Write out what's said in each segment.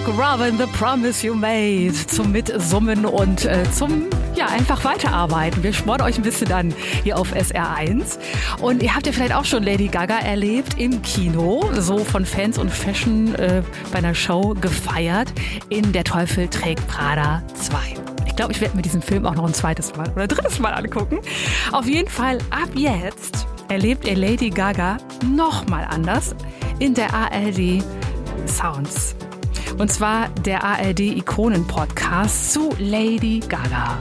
Robin, The Promise You Made, zum Mitsummen und zum einfach weiterarbeiten. Wir spornen euch ein bisschen an hier auf SR1. Und ihr habt ja vielleicht auch schon Lady Gaga erlebt im Kino, so von Fans und Fashion bei einer Show gefeiert in Der Teufel trägt Prada 2. Ich glaube, ich werde mir diesen Film auch noch ein zweites Mal oder drittes Mal angucken. Auf jeden Fall ab jetzt erlebt ihr Lady Gaga nochmal anders in der ARD Sounds. Und zwar der ARD Ikonen-Podcast zu Lady Gaga.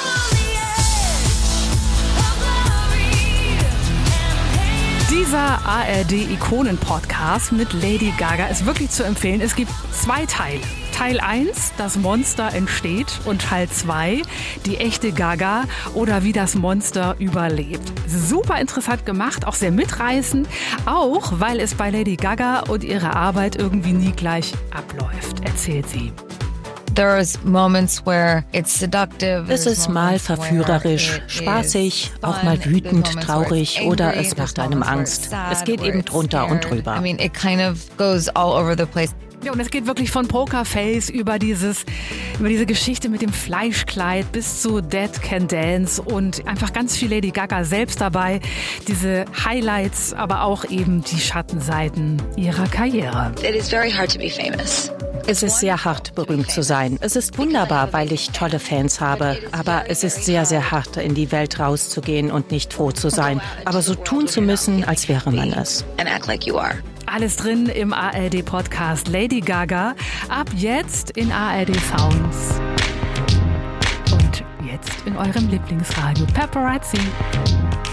Dieser ARD-Ikonen-Podcast mit Lady Gaga ist wirklich zu empfehlen. Es gibt 2 Teile. Teil 1, das Monster entsteht, und Teil 2, die echte Gaga oder wie das Monster überlebt. Super interessant gemacht, auch sehr mitreißend, auch weil es bei Lady Gaga und ihrer Arbeit irgendwie nie gleich abläuft, erzählt sie. Es ist mal verführerisch, spaßig, auch mal wütend, traurig oder es macht einem Angst. Es geht eben drunter und drüber. Ja, und es geht wirklich von Pokerface über diese Geschichte mit dem Fleischkleid bis zu Dead Can Dance und einfach ganz viel Lady Gaga selbst dabei. Diese Highlights, aber auch eben die Schattenseiten ihrer Karriere. Es ist sehr hart, berühmt zu sein. Es ist wunderbar, weil ich tolle Fans habe. Aber es ist sehr, sehr hart, in die Welt rauszugehen und nicht froh zu sein. Aber so tun zu müssen, als wäre man es. Alles drin im ARD-Podcast Lady Gaga. Ab jetzt in ARD Sounds. Und jetzt in eurem Lieblingsradio Paparazzi.